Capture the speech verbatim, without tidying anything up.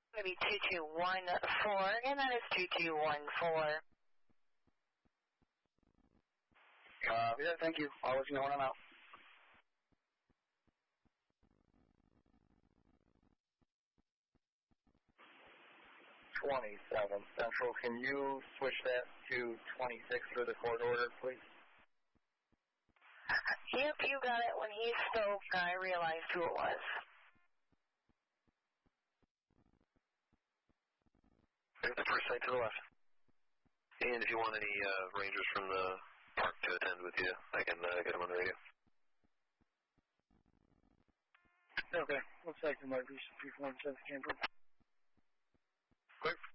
Maybe two two one four, and that is two two one four. Uh, yeah, thank you. I'll let you know when I'm out. twenty-seven Central, can you switch that to twenty-six for the court order, please? Yep, you got it. When he spoke, I realized who it was. The first site to the left. And if you want any uh, rangers from the park to attend with you, I can uh, get them on the radio. Okay. Looks like there might be some people on seventh campus. Quick.